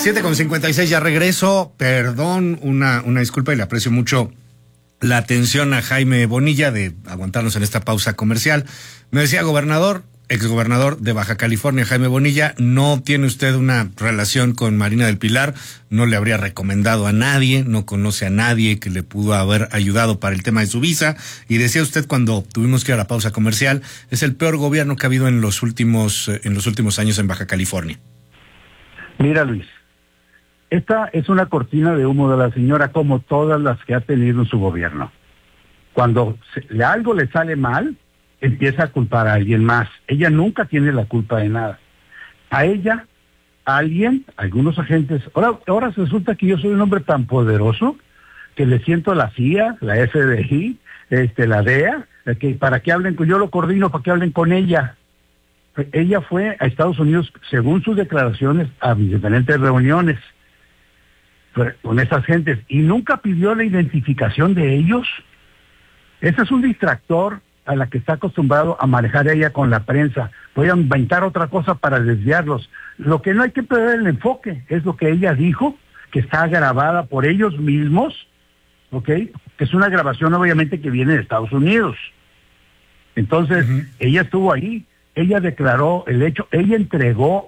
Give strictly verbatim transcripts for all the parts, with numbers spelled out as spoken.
siete con cincuenta y seis, ya regreso. Perdón, una, una disculpa y le aprecio mucho la atención a Jaime Bonilla de aguantarnos en esta pausa comercial. Me decía, gobernador, exgobernador de Baja California, Jaime Bonilla, no tiene usted una relación con Marina del Pilar, no le habría recomendado a nadie, no conoce a nadie que le pudo haber ayudado para el tema de su visa, y decía usted cuando tuvimos que ir a la pausa comercial, es el peor gobierno que ha habido en los últimos, en los últimos años en Baja California. Mira, Luis, esta es una cortina de humo de la señora, como todas las que ha tenido en su gobierno. Cuando se, algo le sale mal, empieza a culpar a alguien más. Ella nunca tiene la culpa de nada. A ella, a alguien, algunos agentes, ahora, ahora resulta que yo soy un hombre tan poderoso que le siento la C I A, la F B I, este, la D E A, que para que hablen con, yo lo coordino para que hablen con ella. Ella fue a Estados Unidos, según sus declaraciones, a diferentes reuniones con esas gentes y nunca pidió la identificación de ellos. Ese es un distractor a la que está acostumbrado a manejar ella con la prensa. Voy a inventar otra cosa para desviarlos. Lo que no hay que perder el enfoque es lo que ella dijo, que está grabada por ellos mismos, ¿ok? Que es una grabación obviamente que viene de Estados Unidos. Entonces, uh-huh. ella estuvo ahí, ella declaró el hecho, ella entregó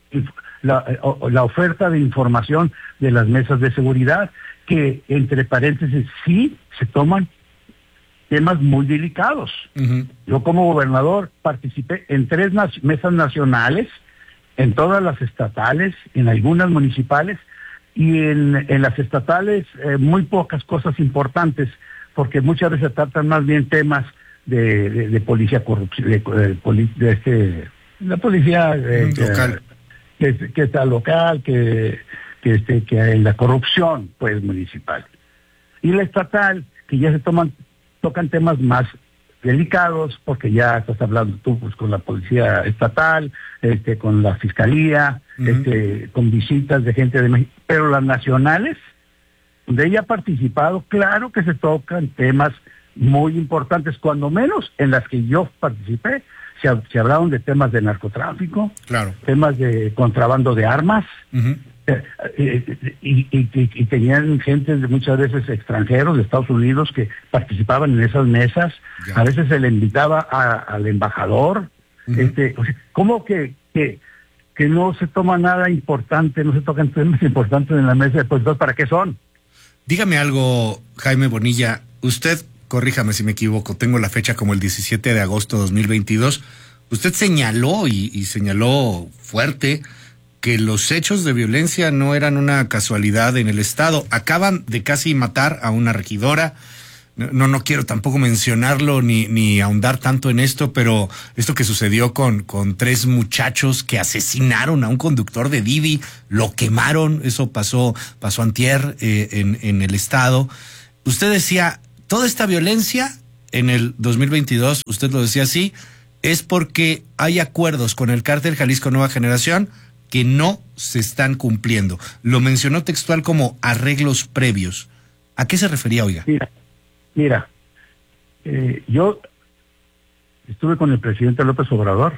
la, la oferta de información de las mesas de seguridad, que entre paréntesis sí se toman temas muy delicados. Uh-huh. Yo como gobernador participé en tres na- mesas nacionales, en todas las estatales, en algunas municipales, y en, en las estatales eh, muy pocas cosas importantes, porque muchas veces tratan más bien temas de, de, de policía corrupción, de, de, de, de este, la policía eh, local, que, que, que está local, que, que, este, que la corrupción pues municipal. Y la estatal, que ya se toman tocan temas más delicados, porque ya estás hablando tú pues con la policía estatal, este, con la fiscalía, uh-huh. este, con visitas de gente de México, pero las nacionales, donde ella ha participado, claro que se tocan temas muy importantes, cuando menos en las que yo participé, se, se hablaron de temas de narcotráfico, claro. temas de contrabando de armas, uh-huh. Eh, y, y, y tenían gente de muchas veces extranjeros de Estados Unidos que participaban en esas mesas. Ya. A veces se le invitaba a, al embajador. Uh-huh. este, o sea, ¿cómo que, que que no se toma nada importante, no se tocan temas importantes en la mesa? Pues ¿para qué son? Dígame algo, Jaime Bonilla, usted, corríjame si me equivoco, tengo la fecha como el diecisiete de agosto de dos mil veintidós, usted señaló y, y señaló fuerte que los hechos de violencia no eran una casualidad en el estado. Acaban de casi matar a una regidora. No, no quiero tampoco mencionarlo ni, ni ahondar tanto en esto, pero esto que sucedió con, con tres muchachos que asesinaron a un conductor de Didi, lo quemaron, eso pasó, pasó antier eh, en, en el estado. Usted decía, toda esta violencia en el dos mil veintidós, usted lo decía así, es porque hay acuerdos con el cártel Jalisco Nueva Generación que no se están cumpliendo. Lo mencionó textual como arreglos previos. ¿A qué se refería, oiga? Mira, mira eh, yo estuve con el presidente López Obrador.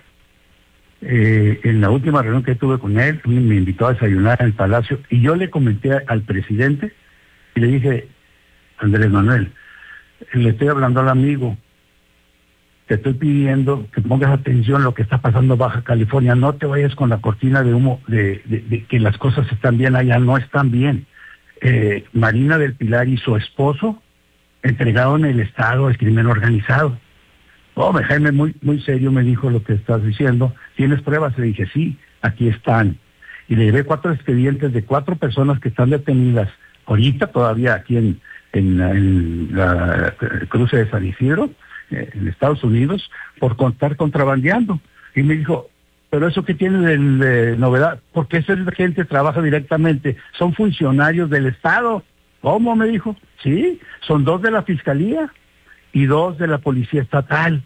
Eh, en la última reunión que tuve con él, me invitó a desayunar en el Palacio, y yo le comenté al presidente, y le dije, Andrés Manuel, le estoy hablando al amigo, te estoy pidiendo que pongas atención a lo que está pasando en Baja California, no te vayas con la cortina de humo de, de, de que las cosas están bien allá, no están bien. Eh, Marina del Pilar y su esposo entregaron el Estado al crimen organizado. Oh, Jaime, muy, muy serio me dijo lo que estás diciendo, ¿tienes pruebas? Le dije, sí, aquí están. Y le llevé cuatro expedientes de cuatro personas que están detenidas ahorita todavía aquí en, en, en la cruce de San Isidro, en Estados Unidos, por estar contrabandeando. Y me dijo, pero eso que tiene de, de novedad, porque esa gente trabaja directamente, son funcionarios del Estado. ¿Cómo? Me dijo, sí, son dos de la Fiscalía y dos de la Policía Estatal.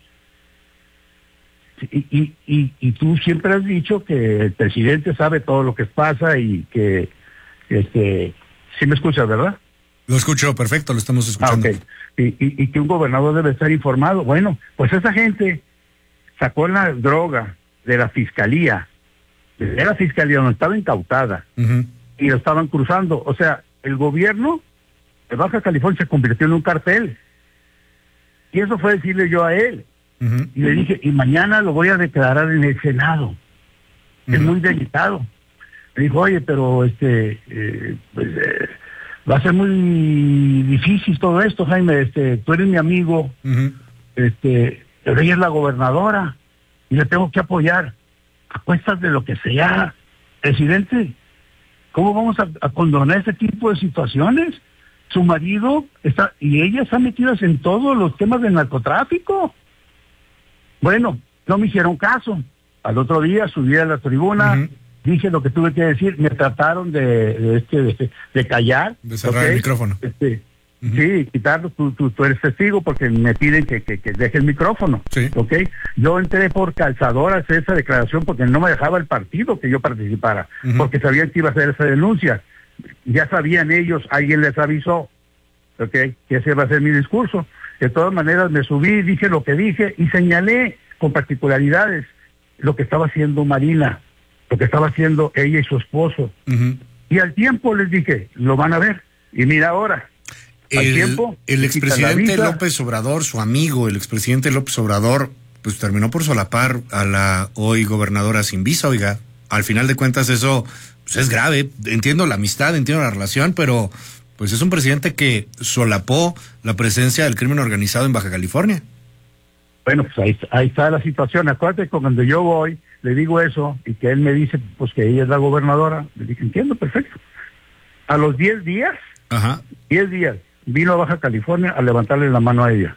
Y, y, y, y tú siempre has dicho que el presidente sabe todo lo que pasa y que, este, sí me escuchas, ¿verdad? Lo escucho perfecto, lo estamos escuchando. Ah, okay. y, y, y que un gobernador debe estar informado. Bueno, pues esa gente sacó la droga de la fiscalía, de la fiscalía donde estaba incautada, uh-huh. y lo estaban cruzando. O sea, el gobierno de Baja California se convirtió en un cartel. Y eso fue decirle yo a él. Uh-huh. Y le dije, y mañana lo voy a declarar en el Senado. Uh-huh. Es muy delicado. Me dijo, oye, pero este eh, pues, eh, va a ser muy difícil todo esto, Jaime. Este, tú eres mi amigo, uh-huh. este, pero ella es la gobernadora y le tengo que apoyar a cuestas de lo que sea. Presidente, ¿cómo vamos a, a condonar ese tipo de situaciones? Su marido está, y ella están metidas en todos los temas del narcotráfico. Bueno, no me hicieron caso. Al otro día subí a la tribuna, uh-huh. dije lo que tuve que decir, me trataron de, de, este, de, de callar. De cerrar ¿okay? el micrófono. Este, uh-huh. Sí, quitarlo, tú, tú, tú eres testigo porque me piden que, que, que deje el micrófono. Sí. ¿Ok? Yo entré por calzador a hacer esa declaración porque no me dejaba el partido que yo participara, uh-huh. porque sabían que iba a hacer esa denuncia. Ya sabían ellos, alguien les avisó, ¿ok? Que ese va a ser mi discurso. De todas maneras me subí, dije lo que dije y señalé con particularidades lo que estaba haciendo Marina, lo que estaba haciendo ella y su esposo. Uh-huh. Y al tiempo les dije, lo van a ver. Y mira ahora, al el, tiempo... El expresidente López Obrador, su amigo, el expresidente López Obrador, pues terminó por solapar a la hoy gobernadora sin visa, oiga. Al final de cuentas eso pues, es grave. Entiendo la amistad, entiendo la relación, pero pues es un presidente que solapó la presencia del crimen organizado en Baja California. Bueno, pues ahí, ahí está la situación. Acuérdate que cuando yo voy, le digo eso, y que él me dice, pues que ella es la gobernadora, le dije, entiendo, perfecto. A los diez días, Ajá. diez días, vino a Baja California a levantarle la mano a ella.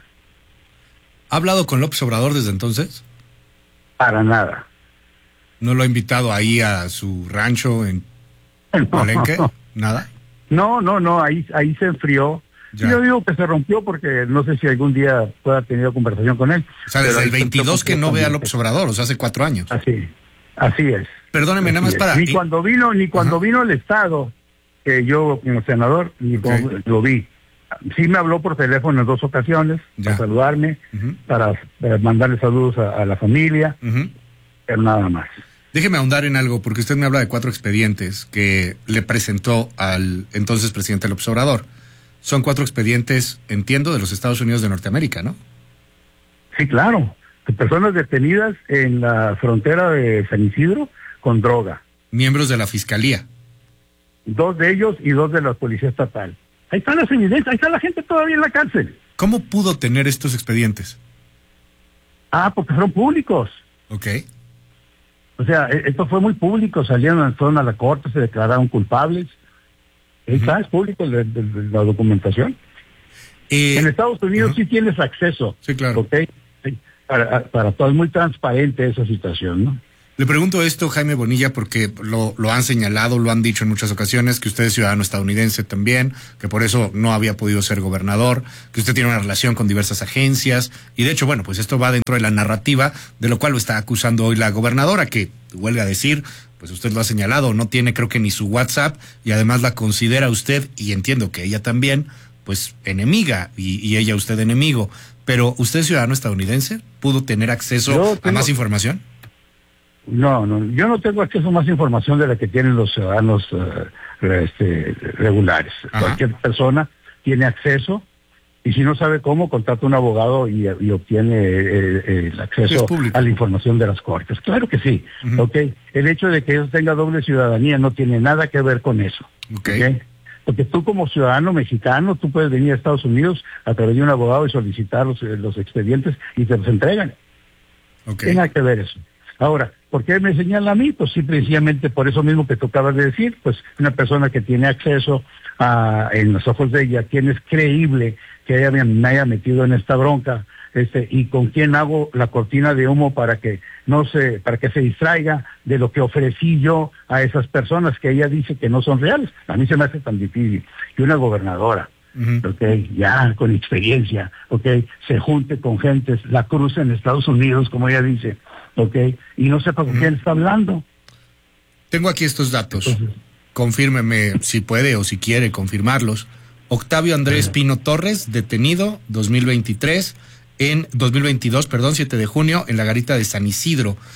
¿Ha hablado con López Obrador desde entonces? Para nada. ¿No lo ha invitado ahí a su rancho en Palenque? No. ¿Nada? No, no, no, ahí, ahí se enfrió. Ya. Yo digo que se rompió porque no sé si algún día pueda tener conversación con él. O sea, desde el veintidós que no ve a López Obrador, o sea, hace cuatro años. Así, así es. Perdóneme, así nada más es. para... Ni cuando vino, ni cuando Ajá. vino el Estado, que yo como senador, ni okay. como, lo vi. Sí me habló por teléfono en dos ocasiones, ya. para saludarme, uh-huh. para, para mandarle saludos a, a la familia, uh-huh. pero nada más. Déjeme ahondar en algo, porque usted me habla de cuatro expedientes que le presentó al entonces presidente López Obrador. Son cuatro expedientes, entiendo, de los Estados Unidos de Norteamérica, ¿no? Sí, claro. Personas detenidas en la frontera de San Isidro con droga. Miembros de la Fiscalía. Dos de ellos y dos de la Policía Estatal. Ahí están las evidencias, ahí está la gente todavía en la cárcel. ¿Cómo pudo tener estos expedientes? Ah, porque fueron públicos. Ok. O sea, esto fue muy público, salieron, fueron a la corte, se declararon culpables. Ahí está, es público de, de, de la documentación. Eh, en Estados Unidos uh-huh. sí tienes acceso. Sí, claro. ¿Okay? Sí, para, para todo es muy transparente esa situación, ¿no? Le pregunto esto, Jaime Bonilla, porque lo, lo han señalado, lo han dicho en muchas ocasiones, que usted es ciudadano estadounidense también, que por eso no había podido ser gobernador, que usted tiene una relación con diversas agencias, y de hecho, bueno, pues esto va dentro de la narrativa, de lo cual lo está acusando hoy la gobernadora, que huelga a decir, pues usted lo ha señalado, no tiene creo que ni su WhatsApp, y además la considera usted, y entiendo que ella también, pues enemiga, y, y ella usted enemigo, pero ¿usted es ciudadano estadounidense? ¿Pudo tener acceso tengo... a más información? No, no, yo no tengo acceso a más información de la que tienen los ciudadanos uh, este, regulares. Ajá. Cualquier persona tiene acceso y si no sabe cómo, contrata un abogado y, y obtiene eh, el acceso a la información de las cortes. Claro que sí. Uh-huh. ¿Okay? El hecho de que ellos tengan doble ciudadanía no tiene nada que ver con eso. Okay. ¿Okay? Porque tú como ciudadano mexicano, tú puedes venir a Estados Unidos a través de un abogado y solicitar los, los expedientes y te los entregan. Okay. Tiene que ver eso. Ahora, ¿por qué me señala a mí? Pues simplemente por eso mismo que tú acabas de decir, pues una persona que tiene acceso a, en los ojos de ella, quién es creíble que ella me, me haya metido en esta bronca, este, y con quién hago la cortina de humo para que no se, para que se distraiga de lo que ofrecí yo a esas personas que ella dice que no son reales. A mí se me hace tan difícil que una gobernadora, Uh-huh. Okay, ya con experiencia, okay, se junte con gentes, la cruce en Estados Unidos, como ella dice, okay, y no sepa con uh-huh. quién está hablando. Tengo aquí estos datos. Entonces, confírmeme si puede o si quiere confirmarlos. Octavio Andrés uh-huh. Pino Torres, detenido dos mil veintitrés en dos mil veintidós, perdón, siete de junio, en la garita de San Isidro.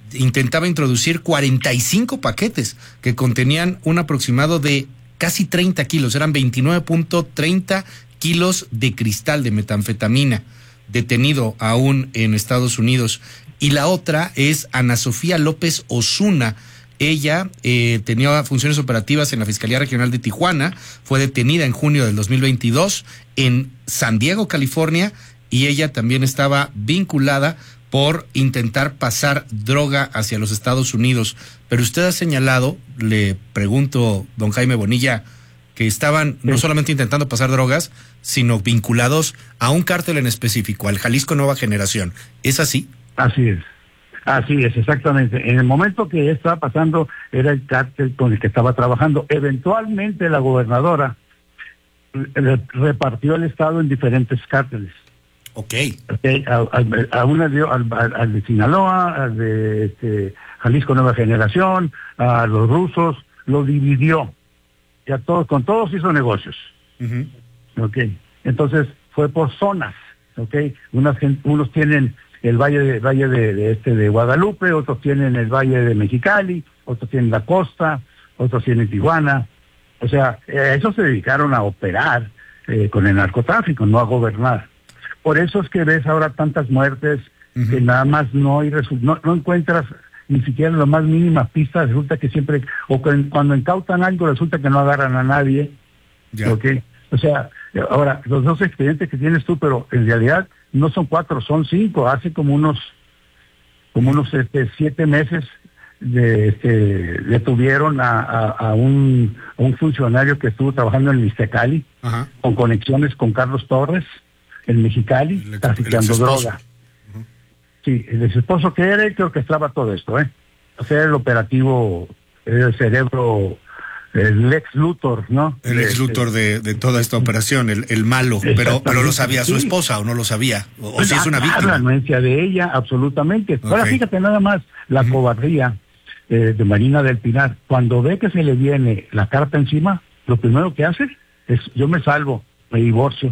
intentaba introducir cuarenta y cinco paquetes que contenían un aproximado de casi treinta kilos, eran veintinueve punto treinta kilos de cristal de metanfetamina, detenido aún en Estados Unidos. Y la otra es Ana Sofía López Osuna. Ella eh, tenía funciones operativas en la Fiscalía Regional de Tijuana, fue detenida en junio del dos mil veintidós en San Diego, California, y ella también estaba vinculada por intentar pasar droga hacia los Estados Unidos. Pero usted ha señalado, le pregunto, don Jaime Bonilla, que estaban no solamente intentando pasar drogas, sino vinculados a un cártel en específico, al Jalisco Nueva Generación. ¿Es así? Así es. Así es, exactamente. En el momento que estaba pasando, era el cártel con el que estaba trabajando. Eventualmente la gobernadora repartió el estado en diferentes cárteles. Ok. Okay. A, a, a una dio al, al de Sinaloa, al de este, Jalisco Nueva Generación, a los rusos, lo dividió. Y a todos, con todos hizo negocios. Uh-huh. Okay. Entonces fue por zonas. Okay. Unas, unos tienen el valle de valle de, de este de Guadalupe, otros tienen el valle de Mexicali, otros tienen la costa, otros tienen Tijuana. O sea, a eso se dedicaron a operar eh, con el narcotráfico, no a gobernar. Por eso es que ves ahora tantas muertes, uh-huh, que nada más no hay resu- no, no encuentras ni siquiera la más mínima pista. Resulta que siempre, o que cuando incautan algo, resulta que no agarran a nadie. Ya. ¿Okay? O sea, ahora, los dos expedientes que tienes tú, pero en realidad no son cuatro, son cinco. Hace como unos como unos este, siete meses de, este, detuvieron a, a, a, un, a un funcionario que estuvo trabajando en Mixtecali, uh-huh, con conexiones con Carlos Torres, en Mexicali, el, traficando el droga. Uh-huh. Sí, el ex esposo que era el que orquestaba todo esto, ¿eh? O sea, el operativo, el cerebro, el ex Luthor, ¿no? El ex Luthor de, de toda esta operación, el, el malo, pero pero lo sabía su esposa o no lo sabía, o, o si es una víctima. La anuencia de ella, absolutamente. Okay. Ahora fíjate nada más la uh-huh, cobardía eh, de Marina del Pinar. Cuando ve que se le viene la carta encima, lo primero que hace es, yo me salvo, me divorcio.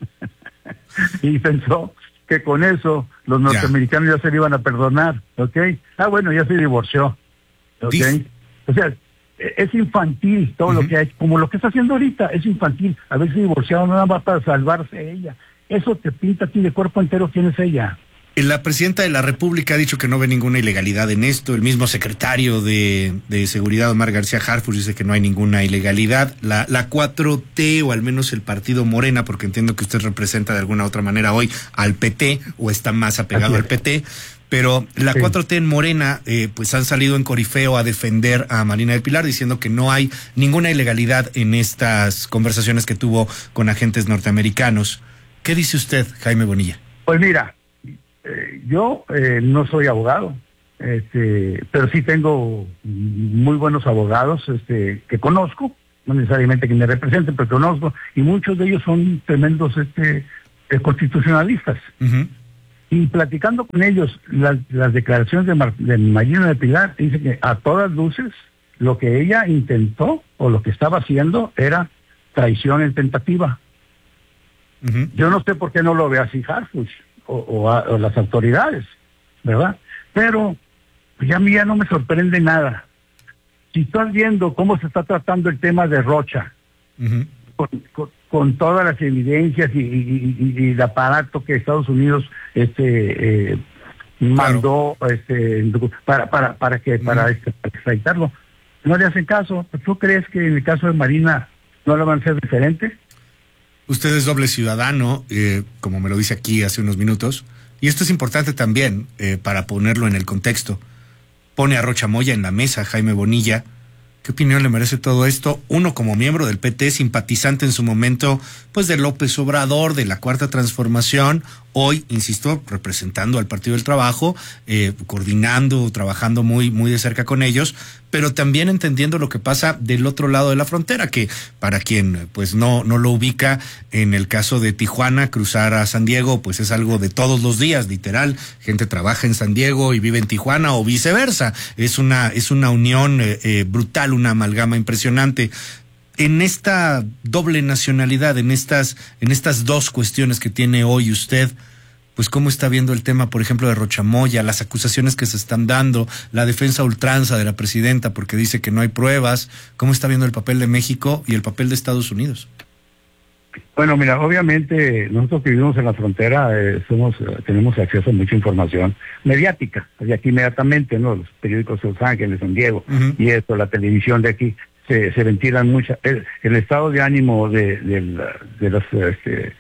Y pensó que con eso los norteamericanos ya, ya se le iban a perdonar, ¿ok? Ah, bueno, ya se divorció, ¿ok? Dice. O sea, es infantil todo, uh-huh, lo que hay, como lo que está haciendo ahorita, es infantil. Haberse divorciado nada más para salvarse ella. Eso te pinta a ti de cuerpo entero quién es ella. La presidenta de la República ha dicho que no ve ninguna ilegalidad en esto. El mismo secretario de, de Seguridad, Omar García Harfuch, dice que no hay ninguna ilegalidad. La, la cuatro T, o al menos el partido Morena, porque entiendo que usted representa de alguna otra manera hoy al P T, o está más apegado al P T, pero la sí. cuatro T en Morena, eh, pues han salido en corifeo a defender a Marina del Pilar, diciendo que no hay ninguna ilegalidad en estas conversaciones que tuvo con agentes norteamericanos. ¿Qué dice usted, Jaime Bonilla? Pues mira, Eh, yo eh, no soy abogado, este, pero sí tengo muy buenos abogados este, que conozco, no necesariamente que me representen, pero conozco, y muchos de ellos son tremendos este, eh, constitucionalistas. Uh-huh. Y platicando con ellos, las, las declaraciones de, Mar, de Marina del Pilar, dice que a todas luces lo que ella intentó o lo que estaba haciendo era traición en tentativa. Uh-huh. Yo no sé por qué no lo ve así Harfuch. O, o, a, o las autoridades, ¿verdad? Pero pues ya a mí ya no me sorprende nada. Si estás viendo cómo se está tratando el tema de Rocha, uh-huh, con, con, con todas las evidencias y, y, y, y el aparato que Estados Unidos este eh, mandó claro. este para para para que uh-huh, para, este, para extraditarlo, no le hacen caso. ¿Tú crees que en el caso de Marina no lo van a hacer diferente? Usted es doble ciudadano, eh, como me lo dice aquí hace unos minutos, y esto es importante también eh, para ponerlo en el contexto. Pone a Rocha Moya en la mesa, Jaime Bonilla. ¿Qué opinión le merece todo esto? Uno como miembro del P T, simpatizante en su momento, pues de López Obrador, de la Cuarta Transformación, hoy, insisto, representando al Partido del Trabajo, eh, coordinando, trabajando muy, muy de cerca con ellos, pero también entendiendo lo que pasa del otro lado de la frontera, que para quien pues no, no lo ubica, en el caso de Tijuana, cruzar a San Diego, pues es algo de todos los días, literal. Gente trabaja en San Diego y vive en Tijuana o viceversa. Es una, es una unión eh, eh, brutal, una amalgama impresionante. En esta doble nacionalidad, en estas, en estas dos cuestiones que tiene hoy usted, pues cómo está viendo el tema, por ejemplo, de Rochamoya, las acusaciones que se están dando, la defensa a ultranza de la presidenta porque dice que no hay pruebas, cómo está viendo el papel de México y el papel de Estados Unidos. Bueno, mira, obviamente nosotros que vivimos en la frontera eh, somos eh, tenemos acceso a mucha información mediática, de aquí inmediatamente, ¿no? Los periódicos de Los Ángeles, San Diego, uh-huh. y esto, la televisión de aquí, se, se ventilan muchas. El, el estado de ánimo de, de, la, de las este,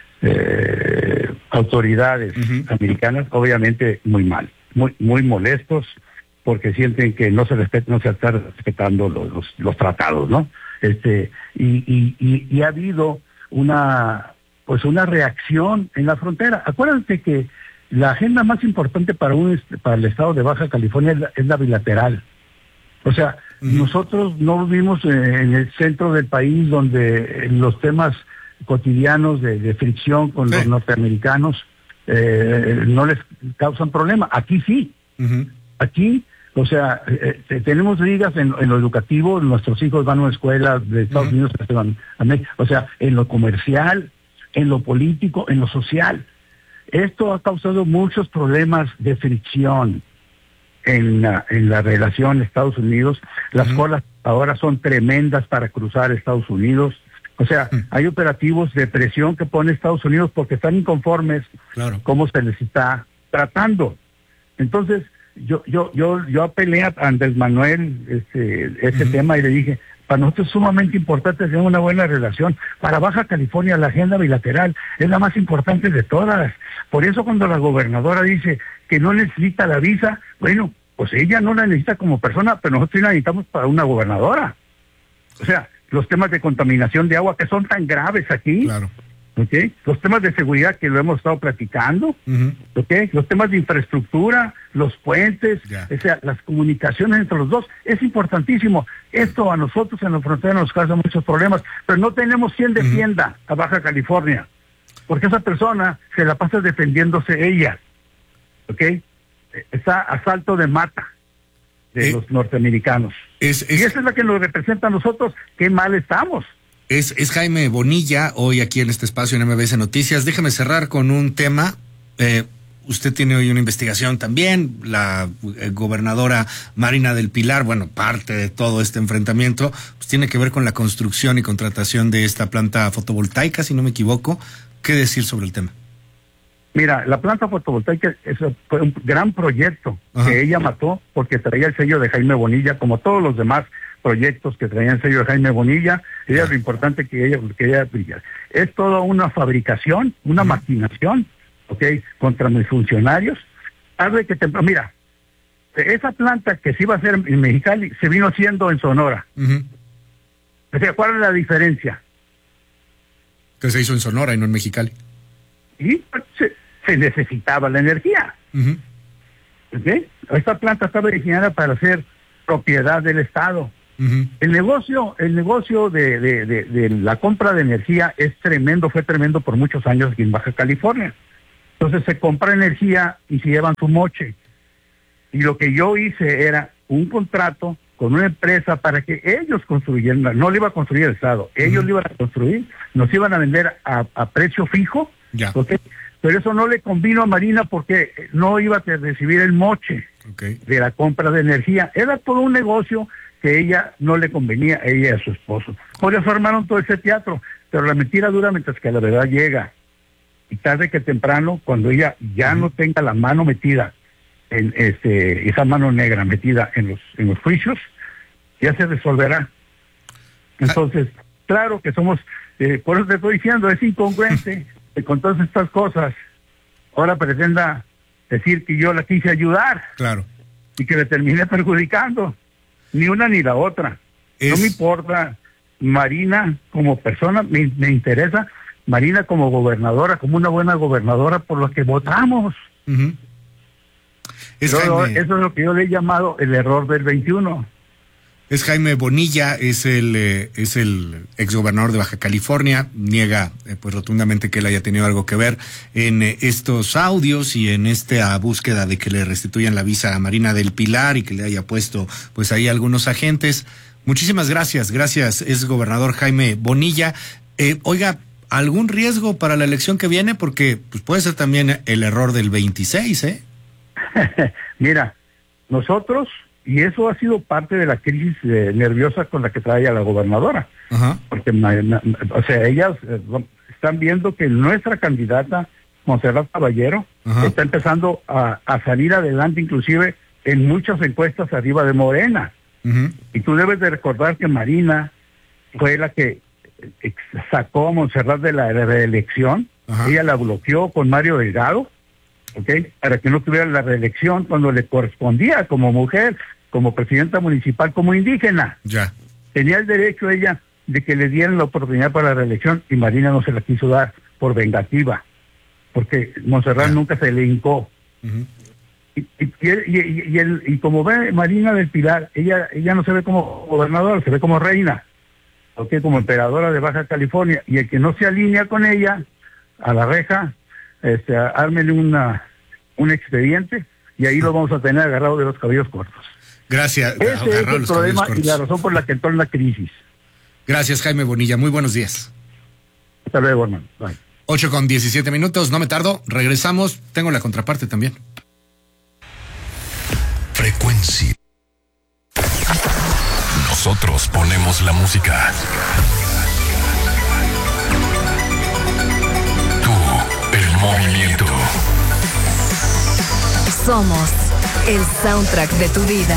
eh, autoridades uh-huh. americanas, obviamente muy mal, muy muy molestos, porque sienten que no se respeta, no se están respetando los, los, los tratados, ¿no? Este, y, y, y, y ha habido una pues una reacción en la frontera. Acuérdense que la agenda más importante para un para el estado de Baja California es la, es la bilateral. O sea, uh-huh. nosotros no vivimos en el centro del país donde los temas cotidianos de, de fricción con sí. los norteamericanos eh, no les causan problema. Aquí sí. Uh-huh. Aquí, o sea, eh, tenemos ligas en, en lo educativo, nuestros hijos van a una escuela de Estados uh-huh. Unidos, que van a México, o sea, en lo comercial, en lo político, en lo social. Esto ha causado muchos problemas de fricción en la, en la relación Estados Unidos. Las uh-huh. colas ahora son tremendas para cruzar Estados Unidos. O sea, uh-huh. hay operativos de presión que pone Estados Unidos porque están inconformes claro. cómo se les está tratando. Entonces, Yo yo yo yo apelé a Andrés Manuel este ese uh-huh. tema y le dije, para nosotros es sumamente importante tener una buena relación. Para Baja California la agenda bilateral es la más importante de todas. Por eso cuando la gobernadora dice que no necesita la visa, bueno, pues ella no la necesita como persona, pero nosotros sí la necesitamos para una gobernadora. O sea, los temas de contaminación de agua que son tan graves aquí. Claro. ¿Okay? Los temas de seguridad que lo hemos estado platicando, uh-huh. ¿okay? Los temas de infraestructura, los puentes, yeah. o sea, las comunicaciones entre los dos, es importantísimo. Esto a nosotros en la frontera nos causa muchos problemas, pero no tenemos quien defienda uh-huh. a Baja California, porque esa persona se la pasa defendiéndose ella, ¿ok? Está a salto de mata de eh, los norteamericanos. Es, es, y esa es la que nos representa a nosotros, qué mal estamos. Es, es Jaime Bonilla, hoy aquí en este espacio en M B S Noticias. Déjame cerrar con un tema. Eh, usted tiene hoy una investigación también. La eh, gobernadora Marina del Pilar, bueno, parte de todo este enfrentamiento, pues tiene que ver con la construcción y contratación de esta planta fotovoltaica, si no me equivoco. ¿Qué decir sobre el tema? Mira, la planta fotovoltaica es, fue un gran proyecto Ajá. que ella mató porque traía el sello de Jaime Bonilla, como todos los demás proyectos que traían el sello de Jaime Bonilla. Ella es lo importante que ella, que ella brilla. Es toda una fabricación, una uh-huh. maquinación, ¿ok? Contra mis funcionarios. Tarde que temprano, mira, esa planta que se iba a hacer en Mexicali se vino haciendo en Sonora. Uh-huh. O sea, ¿cuál es la diferencia? Que se hizo en Sonora y no en Mexicali. Y se, se necesitaba la energía. Uh-huh. ¿Okay? Esta planta estaba diseñada para ser propiedad del Estado. Uh-huh. El negocio, el negocio de, de, de, de la compra de energía es tremendo, fue tremendo por muchos años aquí en Baja California. Entonces se compra energía y se llevan su moche. Y lo que yo hice era un contrato con una empresa para que ellos construyeran, no le iba a construir el Estado, ellos uh-huh. le iban a construir, nos iban a vender a, a precio fijo, yeah. ¿okay? Pero eso no le convino a Marina porque no iba a recibir el moche okay. de la compra de energía. Era todo un negocio que ella no le convenía, a ella y a su esposo. Por eso armaron todo ese teatro, pero la mentira dura mientras que la verdad llega. Y tarde que temprano, cuando ella ya uh-huh. no tenga la mano metida, en este esa mano negra metida en los en los juicios, ya se resolverá. Entonces, ah. claro que somos, eh, por eso te estoy diciendo, es incongruente que con todas estas cosas ahora pretenda decir que yo la quise ayudar. Claro. Y que le terminé perjudicando. Ni una ni la otra. Es... No me importa Marina como persona, me, me interesa Marina como gobernadora, como una buena gobernadora por la que votamos. Uh-huh. Es Pero, Jaime... Eso es lo que yo le he llamado el error del veintiuno. Es Jaime Bonilla, es el eh, es el exgobernador de Baja California, niega eh, pues rotundamente que él haya tenido algo que ver en eh, estos audios y en esta búsqueda de que le restituyan la visa a Marina del Pilar y que le haya puesto pues ahí algunos agentes. Muchísimas gracias, gracias, es gobernador Jaime Bonilla. Eh, oiga, algún riesgo para la elección que viene? Porque pues, puede ser también el error del veintiséis, ¿eh? Mira, nosotros, y eso ha sido parte de la crisis eh, nerviosa con la que trae a la gobernadora. Ajá. Porque, o sea, ellas eh, están viendo que nuestra candidata, Montserrat Caballero, Ajá. está empezando a, a salir adelante, inclusive en muchas encuestas arriba de Morena. Uh-huh. Y tú debes de recordar que Marina fue la que sacó a Montserrat de la reelección. Ajá. Ella la bloqueó con Mario Delgado, ¿okay? Para que no tuviera la reelección cuando le correspondía como mujer, como presidenta municipal, como indígena. Ya. Tenía el derecho ella de que le dieran la oportunidad para la reelección y Marina no se la quiso dar por vengativa, porque Montserrat ya. nunca se le hincó. Uh-huh. Y, y, y, y, el, y como ve Marina del Pilar, ella ella no se ve como gobernadora, se ve como reina, ¿okay? Como emperadora de Baja California, y el que no se alinea con ella, a la reja, este, ármele una, un expediente, y ahí lo vamos a tener agarrado de los cabellos cortos. Gracias. Ese es el problema y la razón por la que entró en la crisis. Gracias, Jaime Bonilla. Muy buenos días. Hasta luego, hermano. Bye. ocho con diecisiete minutos, no me tardo. Regresamos. Tengo la contraparte también. Frecuencia. Nosotros ponemos la música. Tú, el movimiento. Somos el soundtrack de tu vida.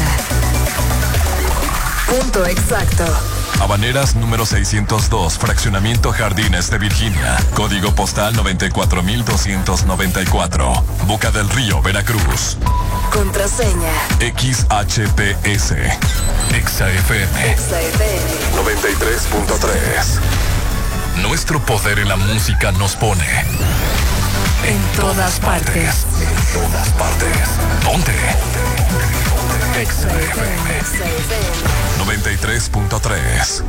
Punto exacto. Habaneras número seiscientos dos, Fraccionamiento Jardines de Virginia. Código postal noventa y cuatro mil doscientos noventa y cuatro. Boca del Río, Veracruz. Contraseña X H P S. Exa F M. Exa F M noventa y tres punto tres. Nuestro poder en la música nos pone en todas partes. En todas partes. Ponte. Exa F M noventa y tres punto tres.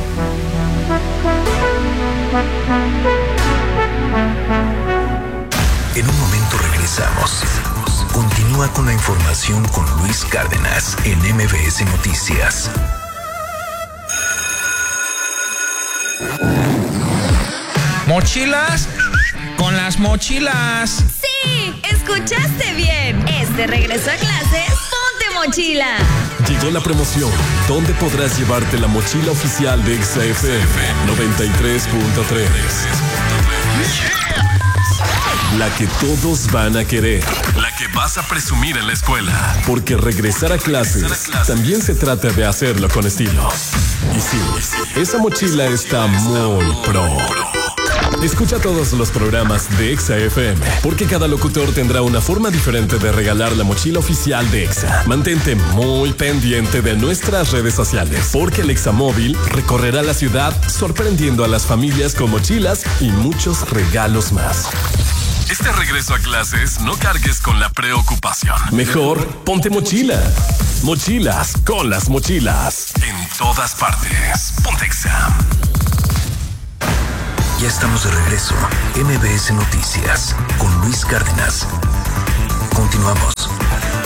En un momento regresamos. Continúa con la información con Luis Cárdenas en M B S Noticias. ¿Mochilas? ¡Con las mochilas! ¡Sí! ¡Escuchaste bien! Este regreso a clases, ponte mochila. Llegó la promoción, donde podrás llevarte la mochila oficial de Exa F M noventa y tres punto tres. La que todos van a querer. La que vas a presumir en la escuela. Porque regresar a clases también se trata de hacerlo con estilo. Y sí, esa mochila está muy pro. Escucha todos los programas de Exa F M, porque cada locutor tendrá una forma diferente de regalar la mochila oficial de Exa. Mantente muy pendiente de nuestras redes sociales, porque el Exa Móvil recorrerá la ciudad sorprendiendo a las familias con mochilas y muchos regalos más. Este regreso a clases no cargues con la preocupación. Mejor ponte mochila. Mochilas con las mochilas. En todas partes. Ponte Exa. Ya estamos de regreso. M B S Noticias con Luis Cárdenas. Continuamos.